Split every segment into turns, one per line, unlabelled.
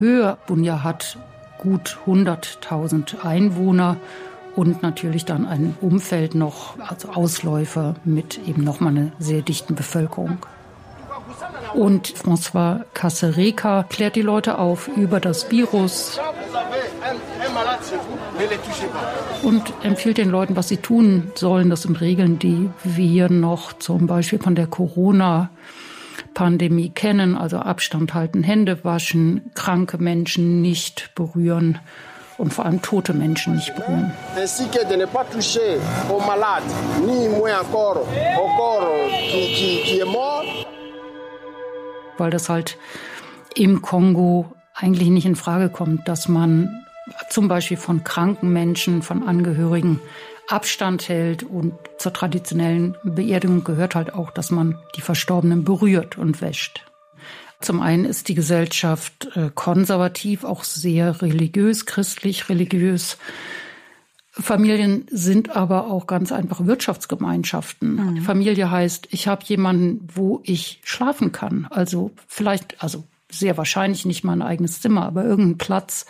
Höhe. Bunia hat gut 100.000 Einwohner und natürlich dann ein Umfeld noch, also Ausläufer mit eben nochmal einer sehr dichten Bevölkerung. Und François Kasereka klärt die Leute auf über das Virus und empfiehlt den Leuten, was sie tun sollen. Das sind Regeln, die wir noch zum Beispiel von der Corona-Pandemie kennen. Also Abstand halten, Hände waschen, kranke Menschen nicht berühren und vor allem tote Menschen nicht berühren. Weil das halt im Kongo eigentlich nicht in Frage kommt, dass man zum Beispiel von kranken Menschen, von Angehörigen Abstand hält. Und zur traditionellen Beerdigung gehört halt auch, dass man die Verstorbenen berührt und wäscht. Zum einen ist die Gesellschaft konservativ, auch sehr religiös, christlich religiös. Familien sind aber auch ganz einfach Wirtschaftsgemeinschaften. Mhm. Familie heißt, ich habe jemanden, wo ich schlafen kann. Also sehr wahrscheinlich nicht mein eigenes Zimmer, aber irgendein Platz,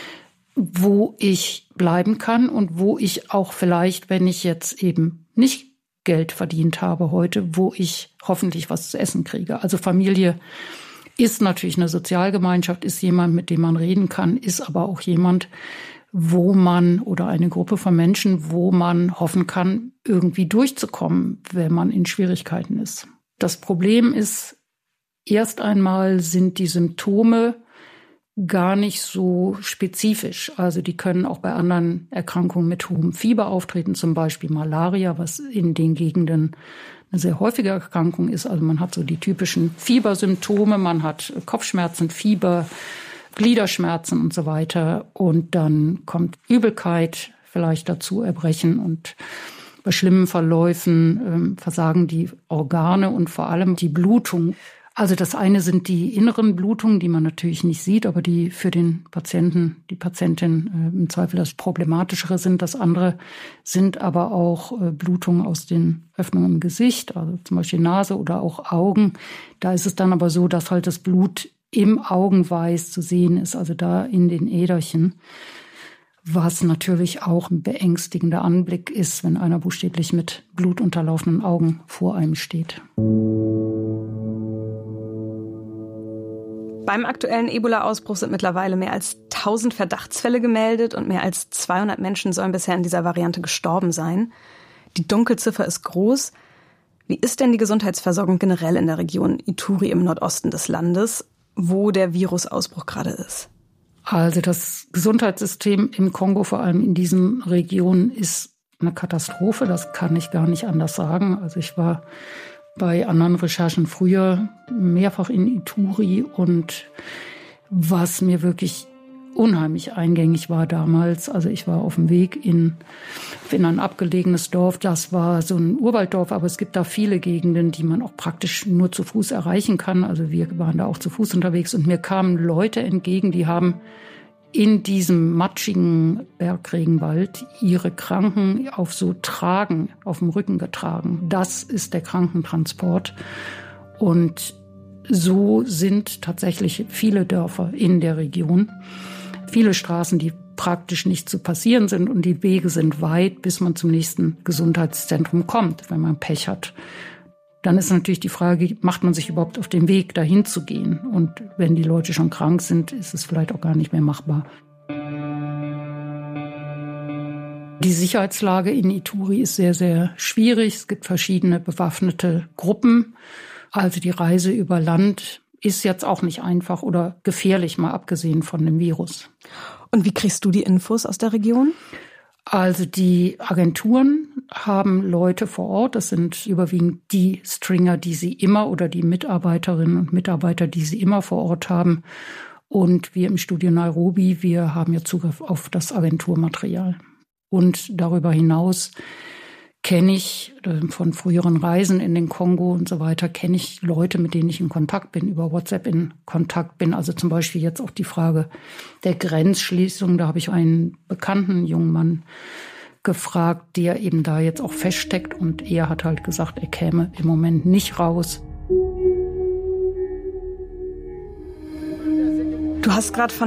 wo ich bleiben kann und wo ich auch vielleicht, wenn ich jetzt eben nicht Geld verdient habe heute, wo ich hoffentlich was zu essen kriege. Also Familie ist natürlich eine Sozialgemeinschaft, ist jemand, mit dem man reden kann, ist aber auch jemand, wo man oder eine Gruppe von Menschen, wo man hoffen kann, irgendwie durchzukommen, wenn man in Schwierigkeiten ist. Das Problem ist, erst einmal sind die Symptome gar nicht so spezifisch. Also die können auch bei anderen Erkrankungen mit hohem Fieber auftreten, zum Beispiel Malaria, was in den Gegenden eine sehr häufige Erkrankung ist. Also man hat so die typischen Fiebersymptome, man hat Kopfschmerzen, Fieber, Gliederschmerzen und so weiter. Und dann kommt Übelkeit vielleicht dazu, Erbrechen und bei schlimmen Verläufen versagen die Organe und vor allem die Blutung. Also das eine sind die inneren Blutungen, die man natürlich nicht sieht, aber die für den Patienten, die Patientin im Zweifel das Problematischere sind. Das andere sind aber auch Blutungen aus den Öffnungen im Gesicht, also zum Beispiel Nase oder auch Augen. Da ist es dann aber so, dass halt das Blut im Augenweiß zu sehen ist, also da in den Äderchen, was natürlich auch ein beängstigender Anblick ist, wenn einer buchstäblich mit blutunterlaufenden Augen vor einem steht.
Beim aktuellen Ebola-Ausbruch sind mittlerweile mehr als 1000 Verdachtsfälle gemeldet und mehr als 200 Menschen sollen bisher in dieser Variante gestorben sein. Die Dunkelziffer ist groß. Wie ist denn die Gesundheitsversorgung generell in der Region Ituri im Nordosten des Landes, wo der Virusausbruch gerade ist?
Also das Gesundheitssystem im Kongo, vor allem in diesen Regionen, ist eine Katastrophe. Das kann ich gar nicht anders sagen. Also ich war bei anderen Recherchen früher mehrfach in Ituri und was mir wirklich unheimlich eingängig war damals, also ich war auf dem Weg in ein abgelegenes Dorf, das war so ein Urwalddorf, aber es gibt da viele Gegenden, die man auch praktisch nur zu Fuß erreichen kann. Also wir waren da auch zu Fuß unterwegs und mir kamen Leute entgegen, die haben in diesem matschigen Bergregenwald ihre Kranken auf so Tragen, auf dem Rücken getragen. Das ist der Krankentransport. Und so sind tatsächlich viele Dörfer in der Region. Viele Straßen, die praktisch nicht zu passieren sind und die Wege sind weit, bis man zum nächsten Gesundheitszentrum kommt, wenn man Pech hat. Dann ist natürlich die Frage, macht man sich überhaupt auf den Weg, dahin zu gehen? Und wenn die Leute schon krank sind, ist es vielleicht auch gar nicht mehr machbar. Die Sicherheitslage in Ituri ist sehr, sehr schwierig. Es gibt verschiedene bewaffnete Gruppen. Also die Reise über Land ist jetzt auch nicht einfach oder gefährlich, mal abgesehen von dem Virus.
Und wie kriegst du die Infos aus der Region?
Also die Agenturen haben Leute vor Ort, das sind überwiegend die Stringer, die sie immer oder die Mitarbeiterinnen und Mitarbeiter, die sie immer vor Ort haben. Und wir im Studio Nairobi, wir haben ja Zugriff auf das Agenturmaterial. Und darüber hinaus kenne ich von früheren Reisen in den Kongo und so weiter, kenne ich Leute, mit denen ich in Kontakt bin, über WhatsApp in Kontakt bin. Also zum Beispiel jetzt auch die Frage der Grenzschließung. Da habe ich einen bekannten jungen Mann gefragt, der eben da jetzt auch feststeckt. Und er hat halt gesagt, er käme im Moment nicht raus.
Du hast gerade von